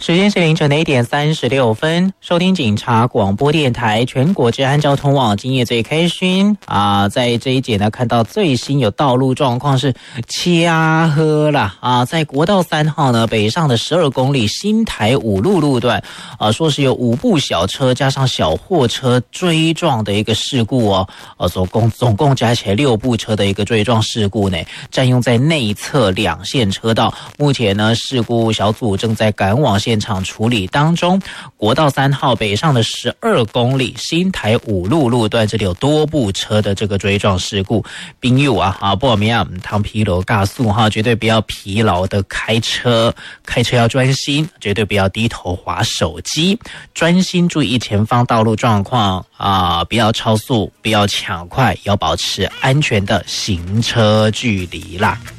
时间是凌晨的1点36分，收听警察广播电台全国治安交通网，今夜最开心在这一节呢，看到最新有道路状况是掐喝啦在国道3号呢北上的12公里新台五路路段说是有5部小车加上小货车追撞的一个事故总共加起来6部车的一个追撞事故呢，占用在内侧2线车道，目前呢事故小组正在赶往现场处理当中。国道3号北上的12公里新台五路路段，这里有多部车的这个追撞事故，朋友不好要汤疲劳尬速绝对不要疲劳的开车要专心，绝对不要低头滑手机，专心注意前方道路状况不要超速，不要抢快，要保持安全的行车距离啦。